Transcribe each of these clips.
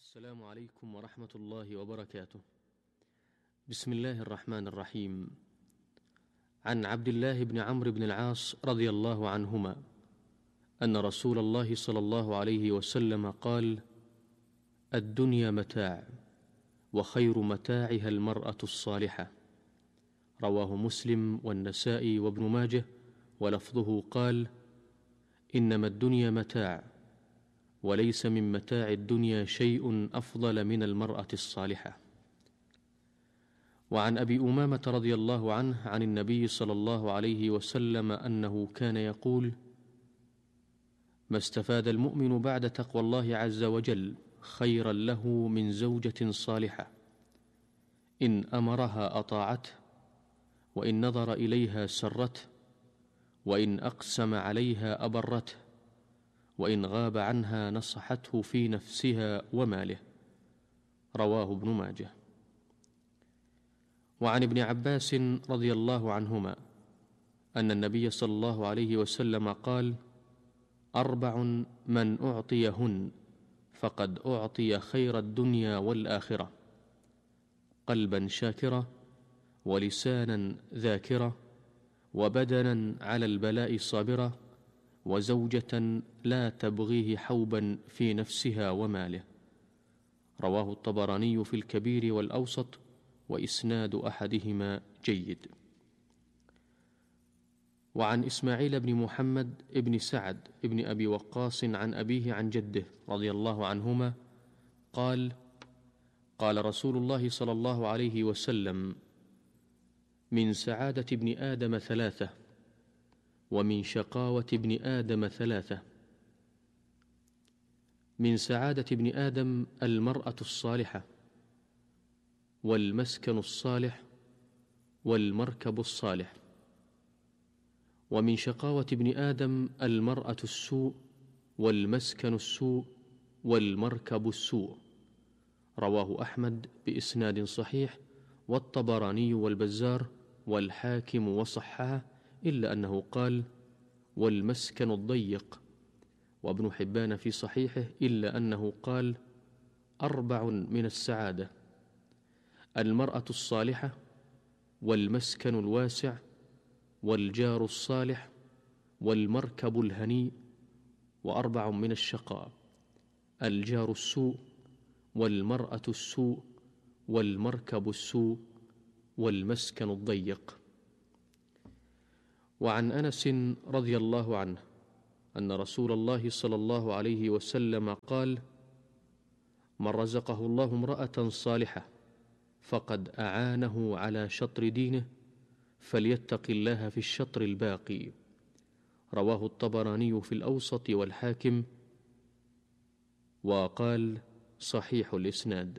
السلام عليكم ورحمة الله وبركاته. بسم الله الرحمن الرحيم. عن عبد الله بن عمرو بن العاص رضي الله عنهما أن رسول الله صلى الله عليه وسلم قال: الدنيا متاع، وخير متاعها المرأة الصالحة. رواه مسلم والنسائي وابن ماجه، ولفظه قال: إنما الدنيا متاع، وليس من متاع الدنيا شيء أفضل من المرأة الصالحة. وعن أبي أمامة رضي الله عنه عن النبي صلى الله عليه وسلم أنه كان يقول: ما استفاد المؤمن بعد تقوى الله عز وجل خيرا له من زوجة صالحة، إن أمرها أطاعته، وإن نظر إليها سرته، وإن أقسم عليها أبرته، وإن غاب عنها نصحته في نفسها وماله. رواه ابن ماجه. وعن ابن عباس رضي الله عنهما أن النبي صلى الله عليه وسلم قال: أربع من أعطيهن فقد أعطي خير الدنيا والآخرة: قلبا شاكرا، ولسانا ذاكرا، وبدنا على البلاء صابرا، وزوجة لا تبغيه حوبا في نفسها وماله. رواه الطبراني في الكبير والأوسط، وإسناد أحدهما جيد. وعن إسماعيل بن محمد بن سعد بن أبي وقاص عن أبيه عن جده رضي الله عنهما قال: قال رسول الله صلى الله عليه وسلم: من سعادة ابن آدم ثلاثة، ومن شقاوة ابن آدم ثلاثة. من سعادة ابن آدم المرأة الصالحة، والمسكن الصالح، والمركب الصالح. ومن شقاوة ابن آدم المرأة السوء، والمسكن السوء، والمركب السوء. رواه أحمد بإسناد صحيح، والطبراني والبزار والحاكم وصححه، إلا أنه قال: والمسكن الضيق. وابن حبان في صحيحه، إلا أنه قال: أربع من السعادة: المرأة الصالحة، والمسكن الواسع، والجار الصالح، والمركب الهنيء. وأربع من الشقاء: الجار السوء، والمرأة السوء، والمركب السوء، والمسكن الضيق. وعن أنس رضي الله عنه أن رسول الله صلى الله عليه وسلم قال: من رزقه الله امرأة صالحة فقد أعانه على شطر دينه، فليتق الله في الشطر الباقي. رواه الطبراني في الأوسط والحاكم، وقال: صحيح الإسناد.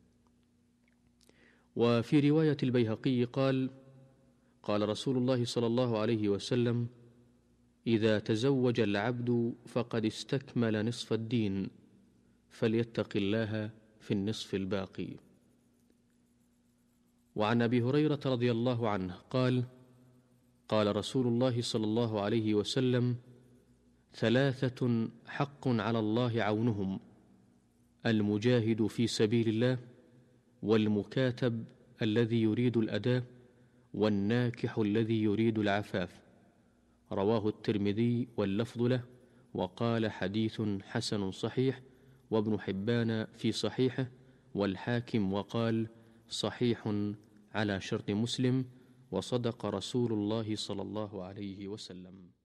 وفي رواية البيهقي قال: قال رسول الله صلى الله عليه وسلم: إذا تزوج العبد فقد استكمل نصف الدين، فليتق الله في النصف الباقي. وعن أبي هريرة رضي الله عنه قال: قال رسول الله صلى الله عليه وسلم: ثلاثة حق على الله عونهم: المجاهد في سبيل الله، والمكاتب الذي يريد الأداء، والناكح الذي يريد العفاف. رواه الترمذي واللفظ له، وقال: حديث حسن صحيح. وابن حبان في صحيحه، والحاكم وقال: صحيح على شرط مسلم، وصدق رسول الله صلى الله عليه وسلم.